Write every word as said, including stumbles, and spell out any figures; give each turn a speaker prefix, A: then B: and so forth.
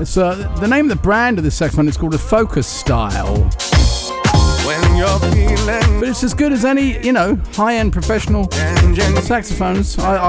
A: It's uh, the name of the brand of this saxophone is called a Focus Style.
B: When you're feeling
A: But it's as good as any, you know, high-end professional saxophones. I,